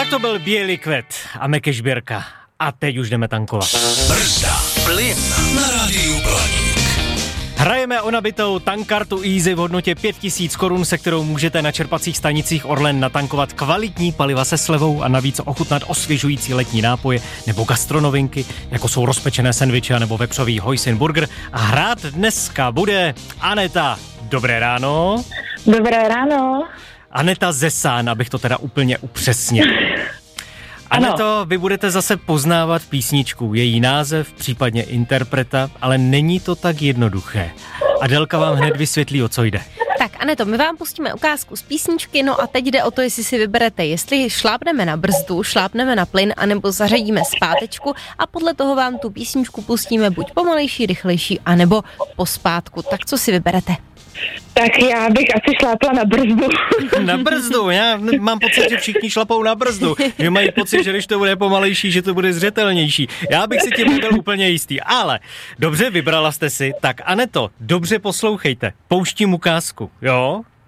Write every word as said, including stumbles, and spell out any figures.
to byl Bělý kvet a Mekeš Běrka. A teď už jdeme tankovat. Brzda, plyn na rádiu Blaník. Hrajeme o nabitou tankkartu Easy v hodnotě pět tisíc korun, se kterou můžete na čerpacích stanicích Orlen natankovat kvalitní paliva se slevou a navíc ochutnat osvěžující letní nápoje nebo gastronovinky, jako jsou rozpečené sendviče nebo vepřový hojsin burger. A hrát dneska bude Aneta. Dobré ráno. Dobré ráno. Aneta Zesán, abych to teda úplně upřesnil. Aneto, vy budete zase poznávat písničku, její název, případně interpreta, ale není to tak jednoduché. Adelka vám hned vysvětlí, o co jde. Tak Aneto, my vám pustíme ukázku z písničky, no a teď jde o to, jestli si vyberete, jestli šlápneme na brzdu, šlápneme na plyn, anebo zařadíme zpátečku a podle toho vám tu písničku pustíme buď pomalejší, rychlejší, anebo pospátku. Tak co si vyberete? Tak já bych asi šlápla na brzdu. Na brzdu, já mám pocit, že všichni šlapou na brzdu. Že mají pocit, že když to bude pomalejší, že to bude zřetelnější. Já bych si tím nebyl úplně jistý, ale dobře, vybrala jste si. Tak Aneto, dobře poslouchejte. Pouštím ukázku, jo?